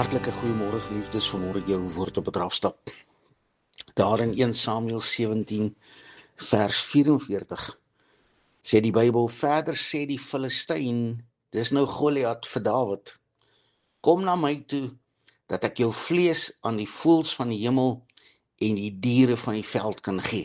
Hartlike goeiemôre geliefdes, vanmôre jou woord op 'n drafstap. Daar in 1 Samuel 17 vers 44 sê die Bybel, verder sê die Filistyn, dis nou Goliat vir Dawid, kom na my toe, dat ek jou vlees aan die voëls van die hemel en die diere van die veld kan gee.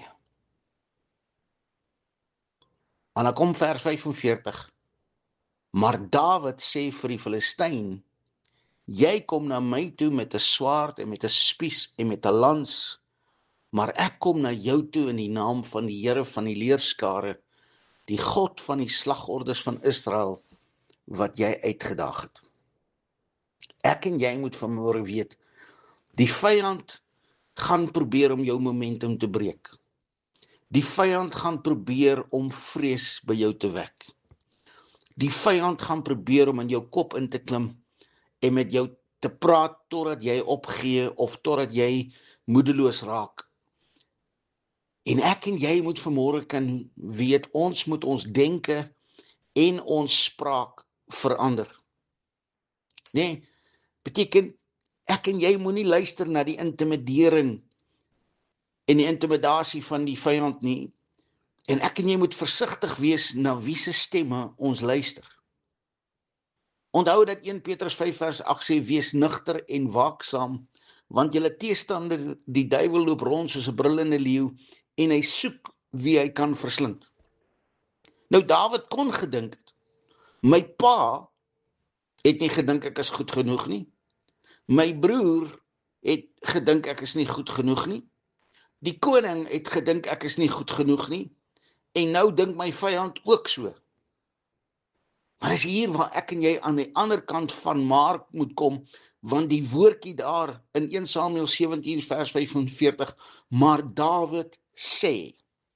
En dan kom vers 45, maar Dawid sê vir die Filistyn, jy kom na my toe met 'n swaard en met 'n spies en met 'n lans, maar ek kom na jou toe in die naam van die Here van die leerskare, die God van die slagordes van Israel, wat jy uitgedaag het. Ek en jy moet vanmôre weet, die vyand gaan probeer om jou momentum te breek. Die vyand gaan probeer om vrees by jou te wek. Die vyand gaan probeer om in jou kop in te klim en met jou te praat totdat jy opgee of totdat jy moedeloos raak. En ek en jy moet vanmôre kan weet, ons moet ons denke en ons spraak verander. Nee, beteken, ek en jy moet nie luister na die intimidering en die intimidasie van die vyand nie. En ek en jy moet versigtig wees na wie se stemme ons luister. Onthou dat 1 Petrus 5 vers 8 sê, wees nugter en waaksaam, want julle teestander, die duiwel, loop rond soos 'n brullende leeu, en hy soek wie hy kan verslind. Nou Dawid kon gedink het, my pa het nie gedink ek is goed genoeg nie, my broer het gedink ek is nie goed genoeg nie, die koning het gedink ek is nie goed genoeg nie, en nou dink my vyand ook so. Maar is hier waar ek en jy aan die ander kant van maar moet kom, want die woordjie daar in 1 Samuel 17 vers 45, maar Dawid sê,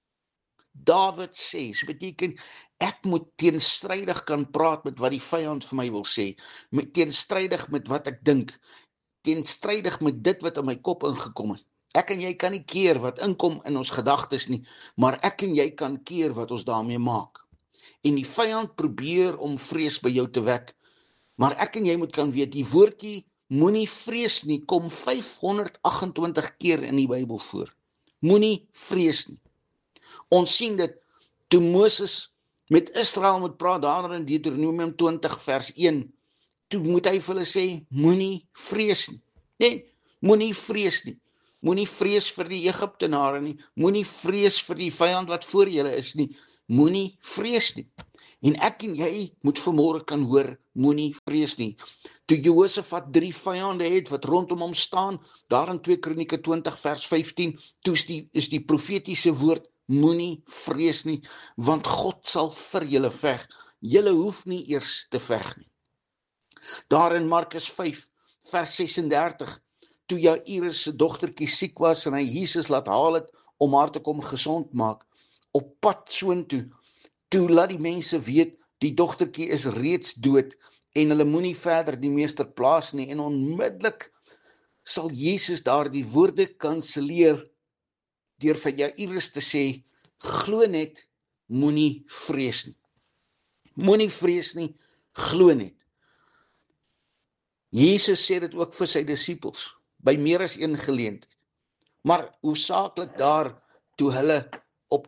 so beteken, ek moet teenstrydig kan praat met wat die vyand vir my wil sê, teenstrydig met wat ek dink, teenstrydig met dit wat in my kop ingekom het. Ek en jy kan nie keer wat inkom in ons gedagtes nie, maar ek en jy kan keer wat ons daarmee maak. En die vyand probeer om vrees by jou te wek, maar ek en jy moet kan weet, die woordjie moenie vrees nie, kom 528 keer in die Bybel voor. Moenie vrees nie. Ons sien dit, toe Moses met Israel moet praat, daar in Deuteronomium 20 vers 1, toe moet hy vir hulle sê, moenie vrees nie. Nee, moenie vrees nie. Moenie vrees vir die Egiptenare nie, moenie vrees vir die vyand wat voor julle is nie, moenie vrees nie. En ek en jy moet vanmôre kan hoor, moenie vrees nie. Toe Josafat 3 vyande het wat rondom hom staan, daar in 2 Kronieke 20 vers 15, toe is die profetiese woord, moenie vrees nie, want God sal vir julle veg. Julle hoef nie eers te veg nie. Daar in Markus 5 vers 36, toe Jairus se dogtertjie siek was en hy Jesus laat haal het om haar te kom gesond maak, op pad soontoe, toe laat die mense weet, die dogtertjie is reeds dood en hulle moenie verder die meester plaas nie, en onmiddellik sal Jesus daar die woorde kanselleer deur vir Jairus te sê, glo net, moenie vrees nie. Moenie vrees nie, glo net. Jesus sê dit ook vir sy disippels, by meer as een geleentheid. Maar hoofsaaklik daar, toe hulle op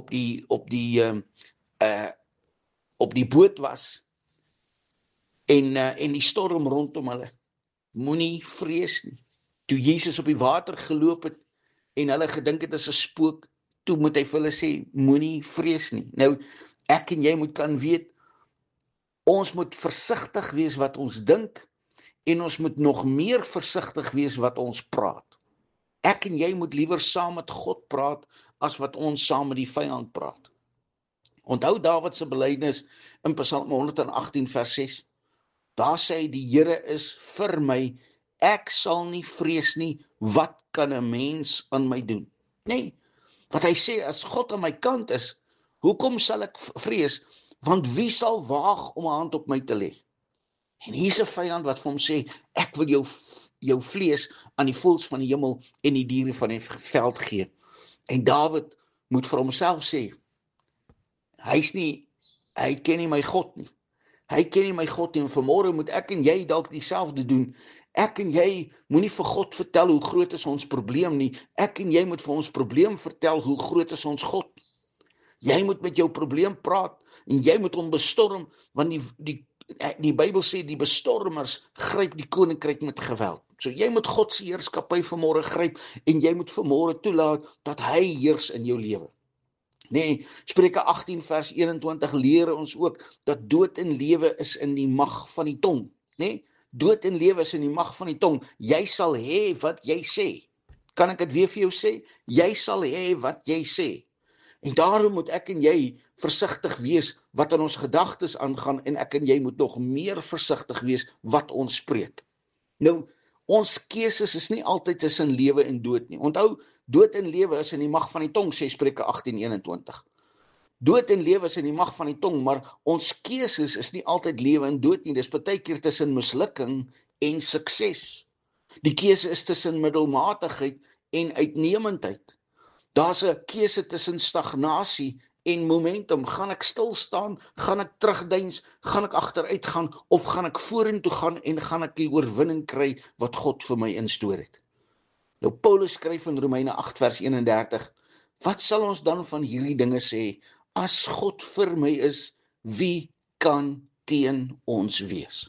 die boot was, en die storm rondom hulle, moenie vrees nie. Toe Jesus op die water geloop het, en hulle gedink het is 'n spook, toe moet hy vir hulle sê, moenie vrees nie. Nou, ek en jy moet kan weet, ons moet versigtig wees wat ons dink, en ons moet nog meer versigtig wees wat ons praat. Ek en jy moet liewer saam met God praat, as wat ons saam met die vyand praat. Onthou Dawid se belydenis in Psalm 118 vers 6. Daar sê hy, die Here is vir my, ek sal nie vrees nie, wat kan 'n mens aan my doen? Nee, wat hy sê, as God aan my kant is, hoekom sal ek vrees? Want wie sal waag om 'n hand op my te lê? En hier's 'n vyand wat vir hom sê, ek wil jou vlees aan die voëls van die hemel en die diere van die veld gee. En Dawid moet vir homself sê, hy ken nie my God nie. Hy ken nie my God nie, en vanmôre moet ek en jy dalk dieselfde doen. Ek en jy moenie vir God vertel hoe groot is ons probleem nie. Ek en jy moet vir ons probleem vertel hoe groot is ons God. Jy moet met jou probleem praat, en jy moet hom bestorm, want die Bybel sê, die bestormers gryp die koninkryk met geweld. So jy moet God se heerskappy vanmôre gryp, en jy moet vanmôre toelaat dat hy heers in jou lewe. Nee, Spreuke 18 vers 21 leer ons ook, dat dood en lewe is in die mag van die tong. Nee, dood en lewe is in die mag van die tong. Jy sal hê wat jy sê. Kan ek dit weer vir jou sê? Jy sal hê wat jy sê. En daarom moet ek en jy versigtig wees wat in ons gedagtes aangaan, en ek en jy moet nog meer versigtig wees wat ons spreek. Nou, ons keuses is nie altyd tussen lewe en dood nie. Onthou, dood en lewe is in die mag van die tong, sê Spreuke 18:21. Dood en lewe is in die mag van die tong, maar ons keuses is nie altyd lewe en dood nie. Dis baie keer tussen mislukking en sukses. Die keuse is tussen middelmatigheid en uitnemendheid. Daar's 'n keuse tussen stagnasie en momentum. Gaan ek stil staan, gaan ek terugdeins, gaan ek agteruit gaan, of gaan ek vorentoe gaan en gaan ek die oorwinning kry wat God vir my instoor het? Nou Paulus skryf in Romeine 8 vers 31, wat sal ons dan van hierdie dinge sê? As God vir my is, wie kan teen ons wees?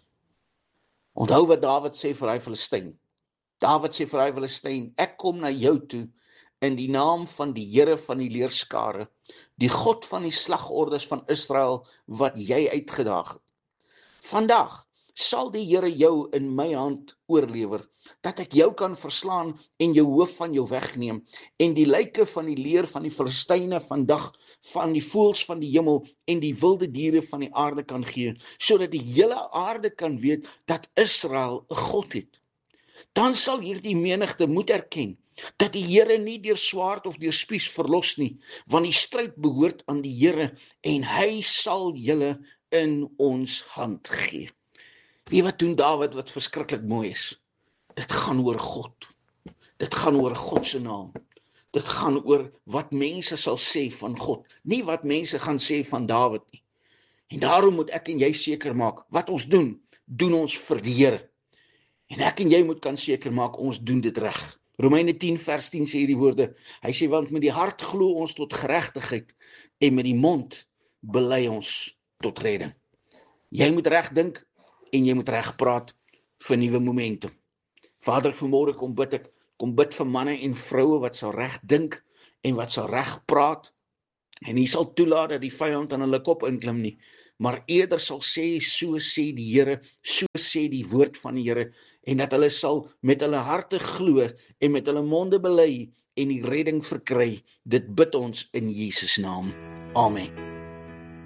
Onthou wat Dawid sê vir hy Filistyn. Dawid sê vir hy Filistyn, ek kom na jou toe in die naam van die Here van die leerskare, die God van die slagordes van Israel, wat jy uitgedaag het. Vandag sal die Here jou in my hand oorlewer, dat ek jou kan verslaan en jou hoof van jou wegneem, en die lyke van die leer van die Filistyne vandag, van die voëls van die hemel en die wilde diere van die aarde kan gee, sodat die hele aarde kan weet dat Israel 'n God het. Dan sal hierdie menigte moet erken dat die Here nie deur swaard of deur spies verlos nie, want die stryd behoort aan die Here, en hy sal julle in ons hand gee. Weet wat doen Dawid wat verskriklik mooi is? Dit gaan oor God. Dit gaan oor God se naam. Dit gaan oor wat mense sal sê van God, nie wat mense gaan sê van Dawid nie. En daarom moet ek en jy seker maak, wat ons doen, doen ons vir die Here. En ek en jy moet kan seker maak, ons doen dit reg. Romeine 10 vers 10 sê hierdie woorde, hy sê, want met die hart glo ons tot geregtigheid, en met die mond bely ons tot redding. Jy moet reg dink, en jy moet reg praat vir nuwe momentum. Vader, vanmôre kom bid vir manne en vroue wat sal reg dink, en wat sal reg praat, en nie sal toelaat dat die vyand aan hulle kop inklim nie, maar eerder sal sê, so sê die Here, so sê die woord van die Here, en dat hulle sal met hulle harte glo, en met hulle monde bely, en die redding verkry. Dit bid ons in Jesus naam. Amen.